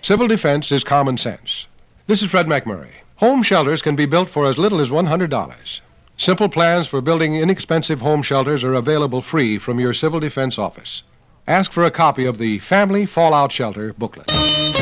Civil defense is common sense. This is Fred McMurray. Home shelters can be built for as little as $100. Simple plans for building inexpensive home shelters are available free from your Civil Defense office. Ask for a copy of the Family Fallout Shelter booklet.